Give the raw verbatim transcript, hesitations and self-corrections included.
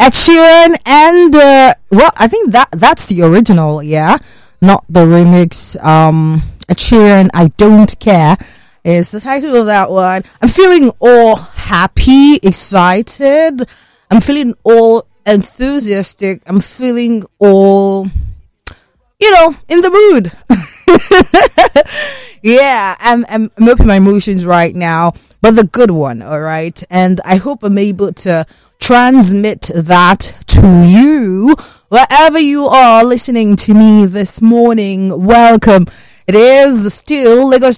Ed Sheeran and uh, well, I think that that's the original, yeah, not the remix. Um, Ed Sheeran, I Don't Care is the title of that one. I'm feeling all happy, excited. I'm feeling all enthusiastic. I'm feeling all, you know, in the mood. Yeah, I'm, I'm I'm hoping my emotions right now, but the good one, all right. And I hope I'm able to transmit that to you wherever you are listening to me this morning. Welcome. It is still Lagos